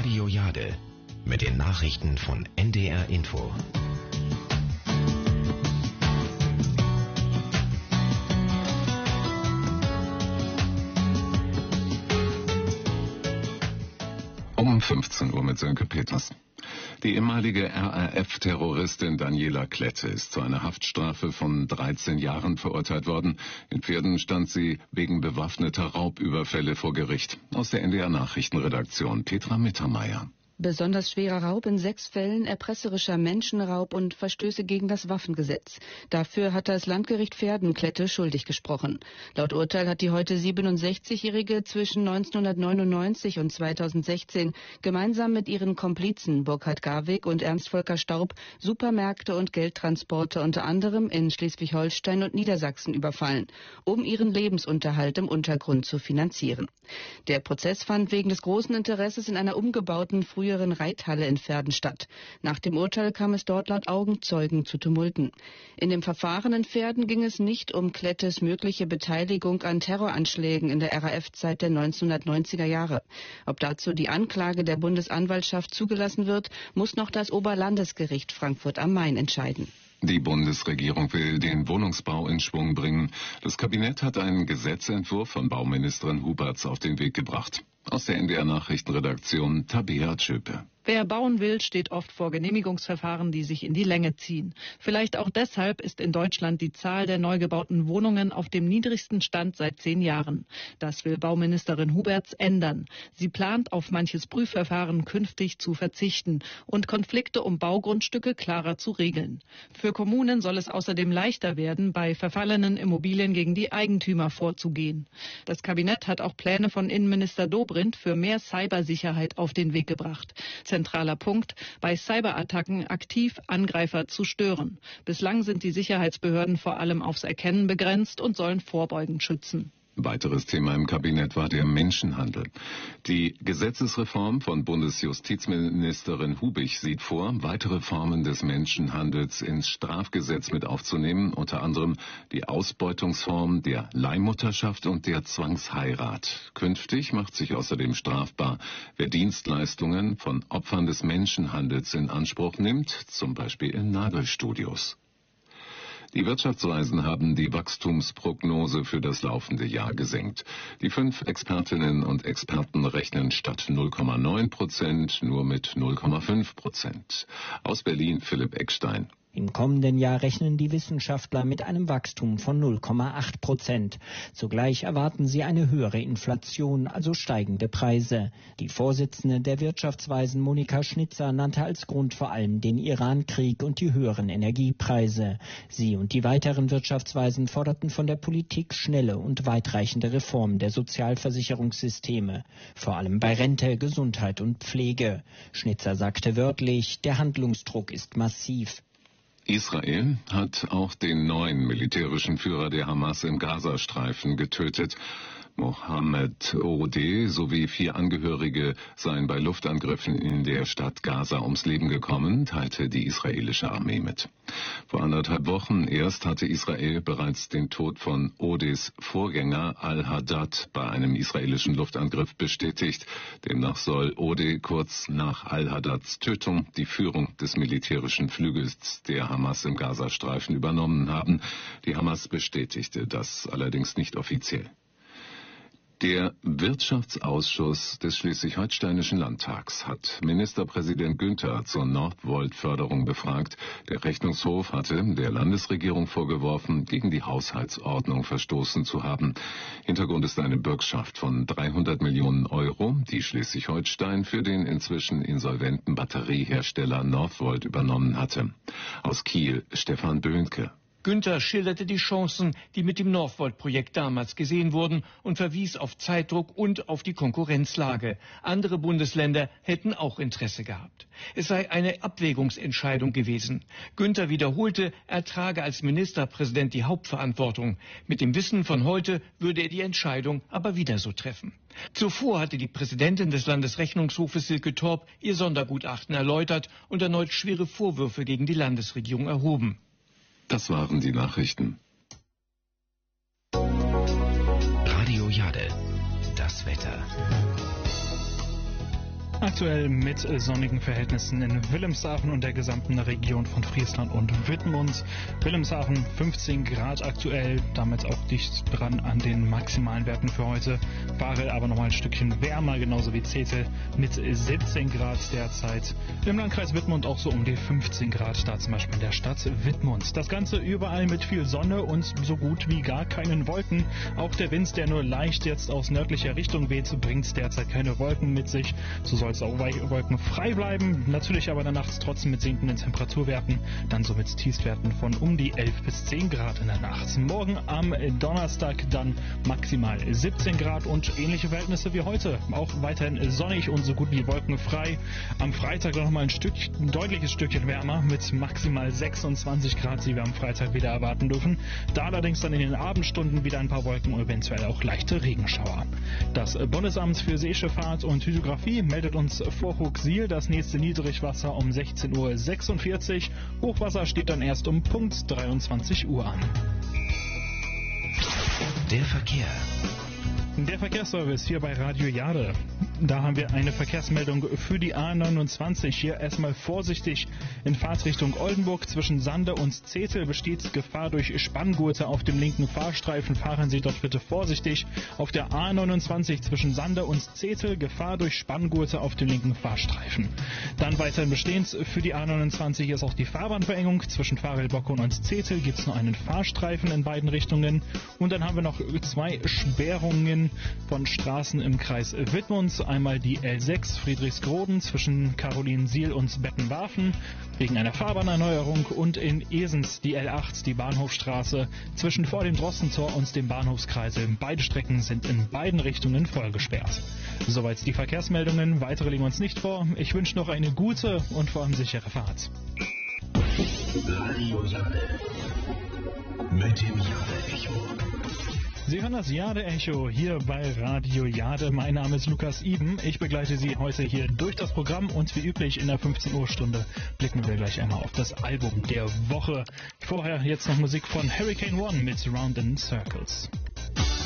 Radio Jade mit den Nachrichten von NDR Info. Um 15 Uhr mit Sönke Peters. Die ehemalige RAF-Terroristin Daniela Klette ist zu einer Haftstrafe von 13 Jahren verurteilt worden. In Pferden stand sie wegen bewaffneter Raubüberfälle vor Gericht. Aus der NDR-Nachrichtenredaktion Petra Mittermeier. Besonders schwerer Raub in 6 Fällen, erpresserischer Menschenraub und Verstöße gegen das Waffengesetz. Dafür hat das Landgericht Pferden Klette schuldig gesprochen. Laut Urteil hat die heute 67-Jährige zwischen 1999 und 2016 gemeinsam mit ihren Komplizen Burkhard Garwig und Ernst Volker Staub Supermärkte und Geldtransporte unter anderem in Schleswig-Holstein und Niedersachsen überfallen, um ihren Lebensunterhalt im Untergrund zu finanzieren. Der Prozess fand wegen des großen Interesses in einer umgebauten früheren Reithalle in Pferden statt. Nach dem Urteil kam es dort laut Augenzeugen zu Tumulten. In dem Verfahren in Pferden ging es nicht um Klettes mögliche Beteiligung an Terroranschlägen in der RAF-Zeit der 1990er Jahre. Ob dazu die Anklage der Bundesanwaltschaft zugelassen wird, muss noch das Oberlandesgericht Frankfurt am Main entscheiden. Die Bundesregierung will den Wohnungsbau in Schwung bringen. Das Kabinett hat einen Gesetzentwurf von Bauministerin Huberts auf den Weg gebracht. Aus der NDR-Nachrichtenredaktion Tabea Tschöpe. Wer bauen will, steht oft vor Genehmigungsverfahren, die sich in die Länge ziehen. Vielleicht auch deshalb ist in Deutschland die Zahl der neu gebauten Wohnungen auf dem niedrigsten Stand seit 10 Jahren. Das will Bauministerin Huberts ändern. Sie plant, auf manches Prüfverfahren künftig zu verzichten und Konflikte um Baugrundstücke klarer zu regeln. Für Kommunen soll es außerdem leichter werden, bei verfallenen Immobilien gegen die Eigentümer vorzugehen. Das Kabinett hat auch Pläne von Innenminister Dobrindt für mehr Cybersicherheit auf den Weg gebracht. Zentraler Punkt, bei Cyberattacken aktiv Angreifer zu stören. Bislang sind die Sicherheitsbehörden vor allem aufs Erkennen begrenzt und sollen vorbeugend schützen. Weiteres Thema im Kabinett war der Menschenhandel. Die Gesetzesreform von Bundesjustizministerin Hubig sieht vor, weitere Formen des Menschenhandels ins Strafgesetz mit aufzunehmen, unter anderem die Ausbeutungsform der Leihmutterschaft und der Zwangsheirat. Künftig macht sich außerdem strafbar, wer Dienstleistungen von Opfern des Menschenhandels in Anspruch nimmt, zum Beispiel in Nagelstudios. Die Wirtschaftsweisen haben die Wachstumsprognose für das laufende Jahr gesenkt. Die 5 Expertinnen und Experten rechnen statt 0,9% nur mit 0,5%. Aus Berlin Philipp Eckstein. Im kommenden Jahr rechnen die Wissenschaftler mit einem Wachstum von 0,8%. Zugleich erwarten sie eine höhere Inflation, also steigende Preise. Die Vorsitzende der Wirtschaftsweisen Monika Schnitzer nannte als Grund vor allem den Iran-Krieg und die höheren Energiepreise. Sie und die weiteren Wirtschaftsweisen forderten von der Politik schnelle und weitreichende Reformen der Sozialversicherungssysteme, vor allem bei Rente, Gesundheit und Pflege. Schnitzer sagte wörtlich, der Handlungsdruck ist massiv. Israel hat auch den neuen militärischen Führer der Hamas im Gazastreifen getötet. Mohammed Odeh sowie 4 Angehörige seien bei Luftangriffen in der Stadt Gaza ums Leben gekommen, teilte die israelische Armee mit. Vor 1,5 Wochen erst hatte Israel bereits den Tod von Odehs Vorgänger Al-Haddad bei einem israelischen Luftangriff bestätigt. Demnach soll Odeh kurz nach Al-Haddads Tötung die Führung des militärischen Flügels der Hamas im Gazastreifen übernommen haben. Die Hamas bestätigte das allerdings nicht offiziell. Der Wirtschaftsausschuss des Schleswig-Holsteinischen Landtags hat Ministerpräsident Günther zur Northvolt-Förderung befragt. Der Rechnungshof hatte der Landesregierung vorgeworfen, gegen die Haushaltsordnung verstoßen zu haben. Hintergrund ist eine Bürgschaft von 300 Millionen Euro, die Schleswig-Holstein für den inzwischen insolventen Batteriehersteller Northvolt übernommen hatte. Aus Kiel Stefan Böhnke. Günther schilderte die Chancen, die mit dem Northvolt-Projekt damals gesehen wurden und verwies auf Zeitdruck und auf die Konkurrenzlage. Andere Bundesländer hätten auch Interesse gehabt. Es sei eine Abwägungsentscheidung gewesen. Günther wiederholte, er trage als Ministerpräsident die Hauptverantwortung. Mit dem Wissen von heute würde er die Entscheidung aber wieder so treffen. Zuvor hatte die Präsidentin des Landesrechnungshofes Silke Torp ihr Sondergutachten erläutert und erneut schwere Vorwürfe gegen die Landesregierung erhoben. Das waren die Nachrichten. Radio Jade, das Wetter. Aktuell mit sonnigen Verhältnissen in Wilhelmshaven und der gesamten Region von Friesland und Wittmund. Wilhelmshaven 15 Grad aktuell, damit auch dicht dran an den maximalen Werten für heute. Varel aber nochmal ein Stückchen wärmer, genauso wie Zetel mit 17 Grad derzeit. Im Landkreis Wittmund auch so um die 15 Grad, da zum Beispiel in der Stadt Wittmund. Das Ganze überall mit viel Sonne und so gut wie gar keinen Wolken. Auch der Wind, der nur leicht jetzt aus nördlicher Richtung weht, bringt derzeit keine Wolken mit sich. So soll es auch wolkenfrei bleiben, natürlich aber nachts trotzdem mit sinkenden Temperaturwerten, dann so mit Tiefstwerten von um die 11 bis 10 Grad in der Nacht. Morgen am Donnerstag dann maximal 17 Grad und ähnliche Verhältnisse wie heute. Auch weiterhin sonnig und so gut wie wolkenfrei. Am Freitag noch mal ein deutliches Stückchen wärmer mit maximal 26 Grad, die wir am Freitag wieder erwarten dürfen. Da allerdings dann in den Abendstunden wieder ein paar Wolken und eventuell auch leichte Regenschauer. Das Bundesamt für Seeschifffahrt und Hydrographie meldet uns vor Hochsiel das nächste Niedrigwasser um 16:46 Uhr. Hochwasser steht dann erst um Punkt 23 Uhr an. Der Verkehr. Der Verkehrsservice hier bei Radio Jade. Da haben wir eine Verkehrsmeldung für die A29. Hier erstmal vorsichtig in Fahrtrichtung Oldenburg. Zwischen Sande und Zetel besteht Gefahr durch Spanngurte auf dem linken Fahrstreifen. Fahren Sie dort bitte vorsichtig. Auf der A29 zwischen Sande und Zetel Gefahr durch Spanngurte auf dem linken Fahrstreifen. Dann weiterhin bestehend für die A29 ist auch die Fahrbahnverengung. Zwischen Varelbockun und Zetel gibt es nur einen Fahrstreifen in beiden Richtungen. Und dann haben wir noch zwei Sperrungen von Straßen im Kreis Wittmund. Einmal die L6 Friedrichsgroden zwischen Carolinsiel und Bettenwarfen wegen einer Fahrbahnerneuerung und in Esens die L8, die Bahnhofstraße zwischen vor dem Drossentor und dem Bahnhofskreisel. Beide Strecken sind in beiden Richtungen voll gesperrt. Soweit die Verkehrsmeldungen. Weitere legen wir uns nicht vor. Ich wünsche noch eine gute und vor allem sichere Fahrt. Radio Jade mit dem Jade-Echo. Sie hören das Jade-Echo hier bei Radio Jade. Mein Name ist Lukas Iben. Ich begleite Sie heute hier durch das Programm und wie üblich in der 15 Uhr Stunde blicken wir gleich einmal auf das Album der Woche. Vorher jetzt noch Musik von Hurricane One mit Round in Circles.